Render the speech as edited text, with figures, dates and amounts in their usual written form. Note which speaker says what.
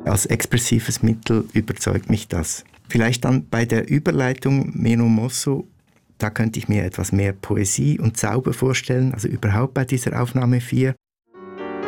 Speaker 1: Als expressives Mittel überzeugt mich das. Vielleicht dann bei der Überleitung Meno Mosso, da könnte ich mir etwas mehr Poesie und Zauber vorstellen, also überhaupt bei dieser Aufnahme 4.